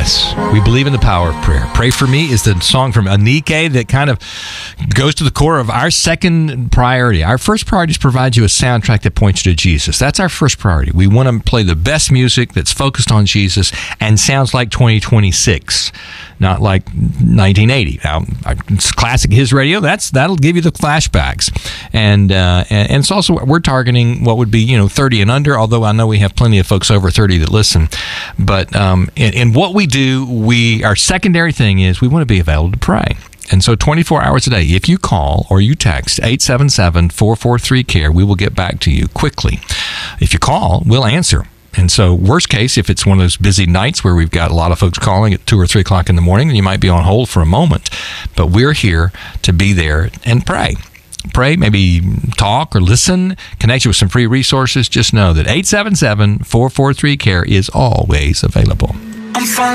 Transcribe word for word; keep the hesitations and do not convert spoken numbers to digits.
Yes, we believe in the power of prayer. Pray For Me is the song from Anike that kind of goes to the core of our second priority. Our first priority is provide you a soundtrack that points you to Jesus. That's our first priority. We want to play the best music that's focused on Jesus and sounds like twenty twenty-six, not like nineteen eighty. Now, it's classic His Radio. That's that'll give you the flashbacks, and uh, and, and it's also we're targeting what would be you know thirty and under. Although I know we have plenty of folks over thirty that listen, but um, in, in what we do, we our secondary thing is we want to be available to pray. And so twenty-four hours a day, if you call or you text eight seven seven, four four three, C A R E, we will get back to you quickly. If you call, we'll answer. And so worst case, if it's one of those busy nights where we've got a lot of folks calling at two or three o'clock in the morning, then you might be on hold for a moment. But we're here to be there and pray. Pray, maybe talk or listen, connect you with some free resources. Just know that eight seven seven, four four three, C A R E is always available. I'm